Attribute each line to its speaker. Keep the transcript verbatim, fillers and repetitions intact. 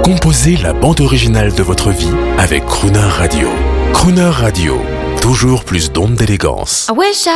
Speaker 1: Composez la bande originale de votre vie avec Crooner Radio. Crooner Radio, toujours plus d'ondes d'élégance.
Speaker 2: I wish I